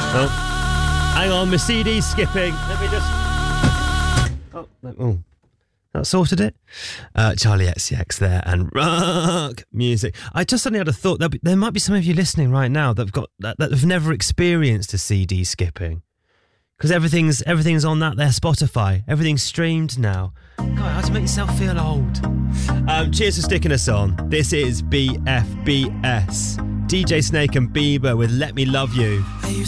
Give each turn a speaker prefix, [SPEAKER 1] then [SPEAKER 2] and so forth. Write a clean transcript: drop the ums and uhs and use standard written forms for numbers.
[SPEAKER 1] Oh, hang on, my CD's skipping. Let me just... Oh, that sorted it. Charlie XCX there and rock music. I just suddenly had a thought that there might be some of you listening right now that have never experienced a CD skipping, because everything's on that there Spotify. Everything's streamed now. God, how to make yourself feel old. Cheers for sticking us on. This is BFBS. DJ Snake and Bieber with Let Me Love You.